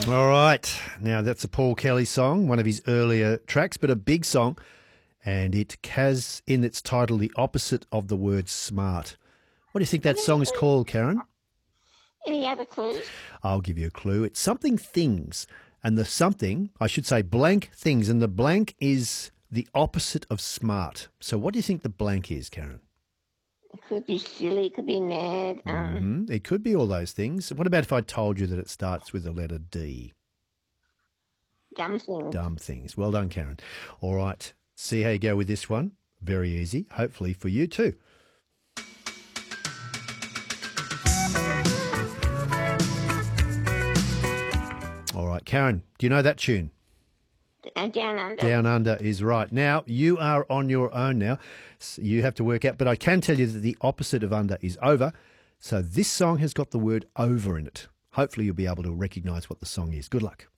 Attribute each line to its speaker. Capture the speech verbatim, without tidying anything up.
Speaker 1: All right. Now, that's a Paul Kelly song, one of his earlier tracks, but a big song. And it has in its title the opposite of the word smart. What do you think that song is called, Karen?
Speaker 2: Any other clues?
Speaker 1: I'll give you a clue. It's something things. And the something, I should say blank things. And the blank is the opposite of smart. So what do you think the blank is, Karen?
Speaker 2: It could be silly, it could be mad. Um,
Speaker 1: Mm-hmm. It could be all those things. What about if I told you that it starts with the letter D?
Speaker 2: Dumb things.
Speaker 1: Dumb things. Well done, Karen. All right. See how you go with this one. Very easy, hopefully for you too. All right, Karen, do you know that tune?
Speaker 2: Uh, down under.
Speaker 1: Down Under is right. Now, you are on your own now. So you have to work out, but I can tell you that the opposite of under is over. So this song has got the word over in it. Hopefully you'll be able to recognise what the song is. Good luck.